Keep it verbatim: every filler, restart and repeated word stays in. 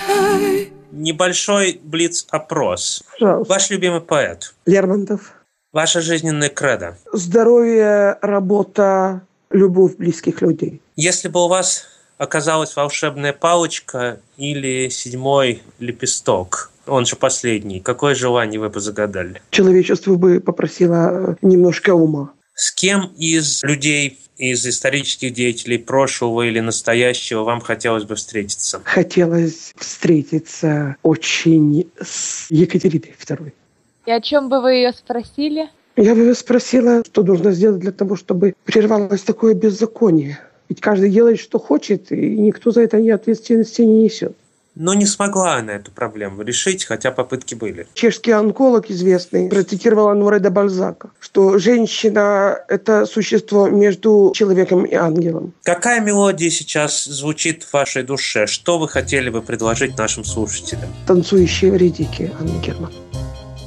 Небольшой блиц-опрос. Пожалуйста. Ваш любимый поэт? Лермонтов. Ваша жизненная кредо? Здоровье, работа, любовь близких людей. Если бы у вас оказалась волшебная палочка или седьмой лепесток, он же последний, какое желание вы бы загадали? Человечество бы попросило немножко ума. С кем из людей, из исторических деятелей прошлого или настоящего вам хотелось бы встретиться? Хотелось встретиться очень с Екатериной второй. И о чем бы вы ее спросили? Я бы ее спросила, что нужно сделать для того, чтобы прервалось такое беззаконие. Ведь каждый делает, что хочет, и никто за это ни ответственности не несет. Но не смогла она эту проблему решить, хотя попытки были. Чешский онколог известный процитировал Ануре де Бальзака, что женщина – это существо между человеком и ангелом. Какая мелодия сейчас звучит в вашей душе? Что вы хотели бы предложить нашим слушателям? Танцующие вредики, Анна Герман.